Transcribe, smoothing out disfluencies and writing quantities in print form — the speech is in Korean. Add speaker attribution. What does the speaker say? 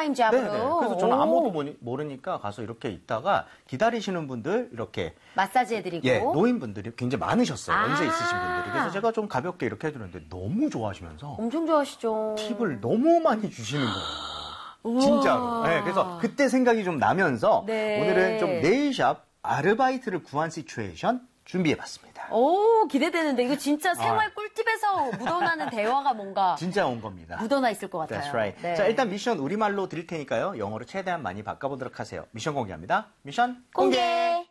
Speaker 1: 파트타임 잡으로.
Speaker 2: 네네. 그래서 저는 아무도 모르니까 가서 이렇게 있다가 기다리시는 분들 이렇게
Speaker 1: 마사지 해드리고.
Speaker 2: 예, 노인분들이 굉장히 많으셨어요.
Speaker 1: 아.
Speaker 2: 연세 있으신 분들이. 그래서 제가 좀 가볍게 이렇게 해드렸는데 너무 좋아하시면서
Speaker 1: 엄청 좋아하시죠.
Speaker 2: 팁을 너무 많이 주시는 거예요. 진짜로. 네, 그래서 그때 생각이 좀 나면서
Speaker 1: 네.
Speaker 2: 오늘은 좀 네일샵 아르바이트를 구한 시츄에이션 준비해봤습니다.
Speaker 1: 오, 기대되는데 이거 진짜 생활 꿀팁에서 묻어나는 대화가 뭔가
Speaker 2: 진짜 온 겁니다.
Speaker 1: 묻어나 있을 것 같아요.
Speaker 2: That's right.
Speaker 1: 네.
Speaker 2: 자, 일단 미션 우리말로 드릴 테니까요. 영어로 최대한 많이 바꿔보도록 하세요. 미션 공개합니다. 미션
Speaker 1: 공개.